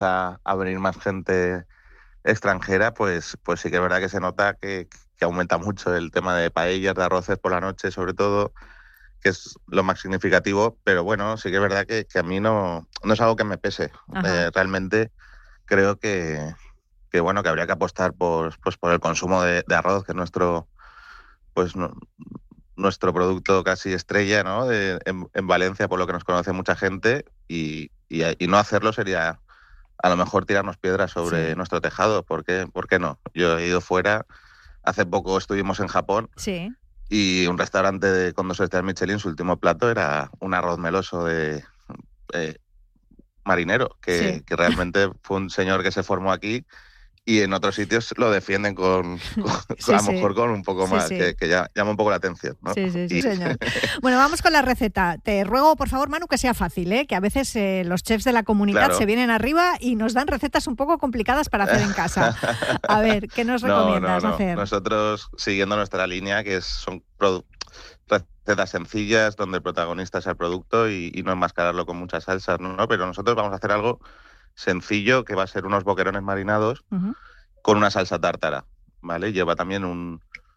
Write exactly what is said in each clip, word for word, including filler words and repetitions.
a, a venir más gente extranjera, pues, pues sí que es verdad que se nota que, que aumenta mucho el tema de paellas, de arroces por la noche, sobre todo, que es lo más significativo, pero bueno, sí que es verdad que, que a mí no, no es algo que me pese. Eh, realmente creo que, que bueno, que habría que apostar por, pues, por el consumo de, de arroz, que es nuestro, pues no, nuestro producto casi estrella, ¿no? De, en, en Valencia, por lo que nos conoce mucha gente, y, y, y no hacerlo sería a lo mejor tirarnos piedras sobre sí. nuestro tejado. ¿Por qué? ¿Por qué no? Yo he ido fuera, hace poco estuvimos en Japón, sí. y un restaurante de, con dos estrellas Michelin, su último plato era un arroz meloso de eh, marinero, que, sí. que realmente fue un señor que se formó aquí, y en otros sitios lo defienden con, con sí, a lo mejor sí. con un poco más, sí, sí. que, que ya llama un poco la atención, ¿no? Sí, sí, sí, y... señor. Bueno, vamos con la receta. Te ruego, por favor, Manu, que sea fácil, ¿eh? Que a veces eh, los chefs de la comunidad claro. se vienen arriba y nos dan recetas un poco complicadas para hacer en casa. A ver, ¿qué nos recomiendas no, no, no. hacer? Nosotros, siguiendo nuestra línea, que es, son produ- recetas sencillas, donde el protagonista es el producto y, y no enmascararlo con muchas salsas, ¿no? Pero nosotros vamos a hacer algo sencillo, que va a ser unos boquerones marinados, uh-huh. con una salsa tártara, ¿vale? Lleva también un,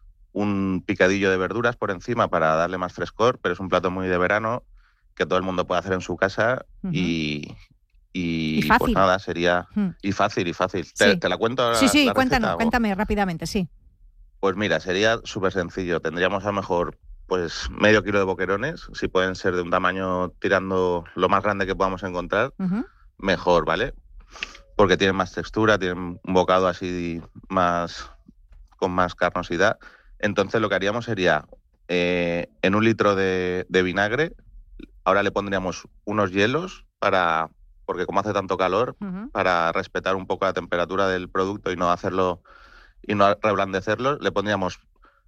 un picadillo de verduras por encima para darle más frescor, pero es un plato muy de verano que todo el mundo puede hacer en su casa uh-huh. y, y, y fácil. Pues nada, sería... Uh-huh. Y fácil, y fácil. Sí. ¿Te, ¿Te la cuento ahora? Sí, sí, la cuéntanos, receta, cuéntame o... rápidamente, sí. Pues mira, sería súper sencillo. Tendríamos a lo mejor pues medio kilo de boquerones, si pueden ser de un tamaño tirando lo más grande que podamos encontrar, uh-huh. mejor, ¿vale? Porque tienen más textura, tienen un bocado así más con más carnosidad. Entonces lo que haríamos sería, eh, en un litro de, de vinagre, ahora le pondríamos unos hielos, para porque como hace tanto calor, uh-huh. para respetar un poco la temperatura del producto y no hacerlo y no reblandecerlo, le pondríamos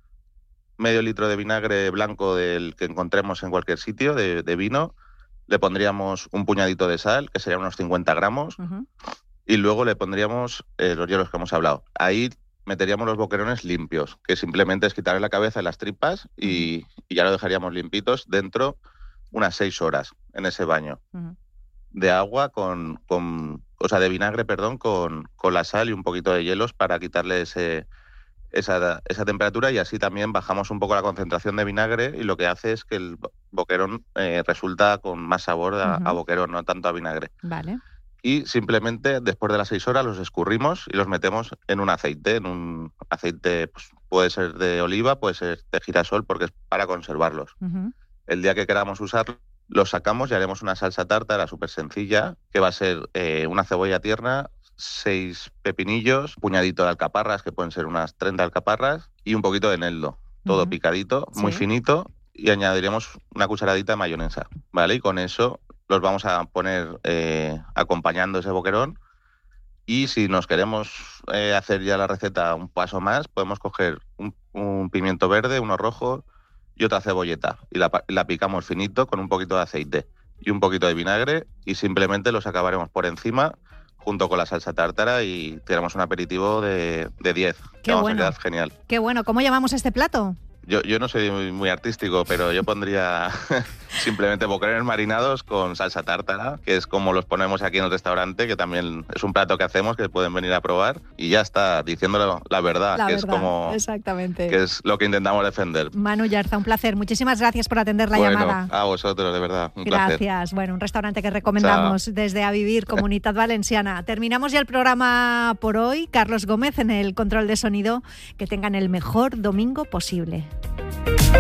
medio litro de vinagre blanco del que encontremos en cualquier sitio, de, de vino, le pondríamos un puñadito de sal, que serían unos cincuenta gramos, uh-huh. y luego le pondríamos eh, los hielos que hemos hablado. Ahí meteríamos los boquerones limpios, que simplemente es quitarle la cabeza y las tripas, y, y ya lo dejaríamos limpitos dentro unas seis horas en ese baño uh-huh. de agua con, con, o sea, de vinagre, perdón, con, con la sal y un poquito de hielos para quitarle ese, esa, esa temperatura, y así también bajamos un poco la concentración de vinagre, y lo que hace es que el boquerón eh, resulta con más sabor a, uh-huh. a boquerón, no tanto a vinagre. Vale. Y simplemente después de las seis horas los escurrimos y los metemos en un aceite, en un aceite, pues, puede ser de oliva, puede ser de girasol, porque es para conservarlos. Uh-huh. El día que queramos usarlos, los sacamos y haremos una salsa tártara súper sencilla, que va a ser eh, una cebolla tierna, seis pepinillos, un puñadito de alcaparras, que pueden ser unas treinta alcaparras, y un poquito de eneldo, todo uh-huh. picadito, muy sí. finito, y añadiremos una cucharadita de mayonesa, ¿vale? Y con eso los vamos a poner eh, acompañando ese boquerón, y si nos queremos eh, hacer ya la receta un paso más, podemos coger un, un pimiento verde, uno rojo y otra cebolleta, y la, la picamos finito con un poquito de aceite y un poquito de vinagre, y simplemente los acabaremos por encima junto con la salsa tártara, y tenemos un aperitivo de diez. Qué vamos bueno. a quedar genial. Qué bueno. ¿Cómo llamamos este plato? Yo, yo no soy muy, muy artístico, pero yo pondría simplemente boquerones marinados con salsa tártara, que es como los ponemos aquí en el restaurante, que también es un plato que hacemos, que pueden venir a probar, y ya está, diciéndolo la verdad, la que verdad, es como exactamente. que es lo que intentamos defender. Manu Yarza, un placer. Muchísimas gracias por atender la bueno, llamada. A vosotros, de verdad, un gracias. placer. Bueno, un restaurante que recomendamos Chao. Desde A Vivir, Comunidad Valenciana. Terminamos ya el programa por hoy. Carlos Gómez en el control de sonido. Que tengan el mejor domingo posible.